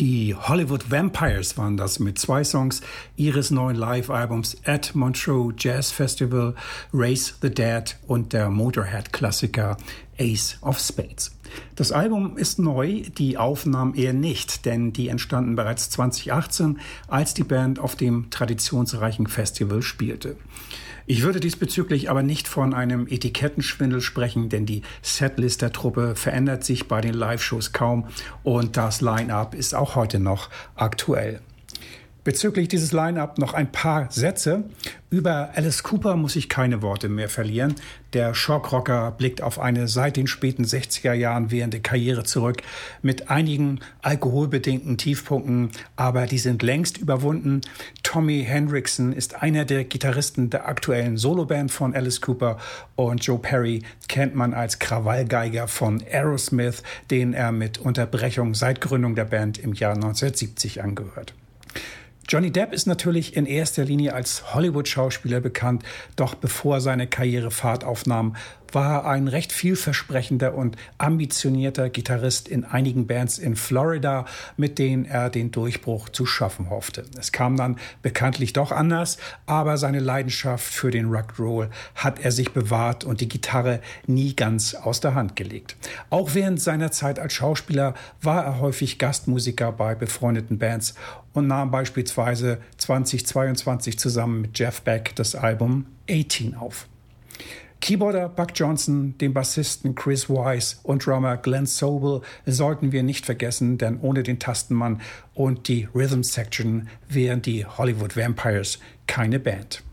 Die Hollywood Vampires waren das mit 2 Songs ihres neuen Live-Albums at Montreux Jazz Festival, Raise the Dead und der Motorhead-Klassiker Ace of Spades. Das Album ist neu, die Aufnahmen eher nicht, denn die entstanden bereits 2018, als die Band auf dem traditionsreichen Festival spielte. Ich würde diesbezüglich aber nicht von einem Etikettenschwindel sprechen, denn die Setlist der Truppe verändert sich bei den Live-Shows kaum und das Line-Up ist auch heute noch aktuell. Bezüglich dieses Line-Up noch ein paar Sätze. Über Alice Cooper muss ich keine Worte mehr verlieren. Der Shockrocker blickt auf eine seit den späten 60er Jahren währende Karriere zurück mit einigen alkoholbedingten Tiefpunkten, aber die sind längst überwunden. Tommy Hendrickson ist einer der Gitarristen der aktuellen Soloband von Alice Cooper und Joe Perry kennt man als Krawallgeiger von Aerosmith, den er mit Unterbrechung seit Gründung der Band im Jahr 1970 angehört. Johnny Depp ist natürlich in erster Linie als Hollywood-Schauspieler bekannt, doch bevor seine Karriere Fahrt aufnahm, war er ein recht vielversprechender und ambitionierter Gitarrist in einigen Bands in Florida, mit denen er den Durchbruch zu schaffen hoffte. Es kam dann bekanntlich doch anders, aber seine Leidenschaft für den Rock'n'Roll hat er sich bewahrt und die Gitarre nie ganz aus der Hand gelegt. Auch während seiner Zeit als Schauspieler war er häufig Gastmusiker bei befreundeten Bands und nahm beispielsweise 2022 zusammen mit Jeff Beck das Album 18 auf. Keyboarder Buck Johnson, den Bassisten Chris Wise und Drummer Glenn Sobel sollten wir nicht vergessen, denn ohne den Tastenmann und die Rhythm Section wären die Hollywood Vampires keine Band.